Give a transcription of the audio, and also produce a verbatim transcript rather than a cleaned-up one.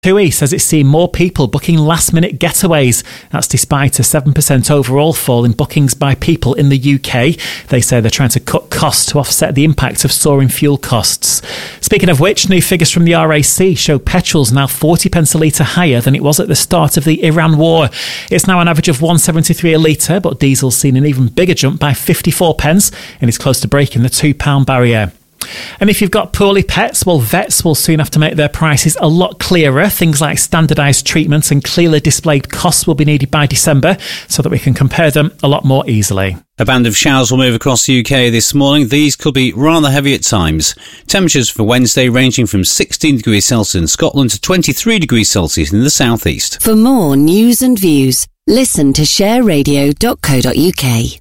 T U I says it's seeing more people booking last-minute getaways. That's despite a seven percent overall fall in bookings by people in the U K. They say they're trying to cut costs to offset the impact of soaring fuel costs. Speaking of which, new figures from the R A C show petrol's now forty pence a litre higher than it was at the start of the Iran war. It's now an average of one seventy-three a litre, but diesel's seen an even bigger jump by fifty-four pence and is close to breaking the two pound barrier. And if you've got poorly pets, well, vets will soon have to make their prices a lot clearer. Things like standardised treatments and clearly displayed costs will be needed by December so that we can compare them a lot more easily. A band of showers will move across the U K this morning. These could be rather heavy at times. Temperatures for Wednesday ranging from sixteen degrees Celsius in Scotland to twenty-three degrees Celsius in the southeast. For more news and views, listen to share radio dot co dot uk.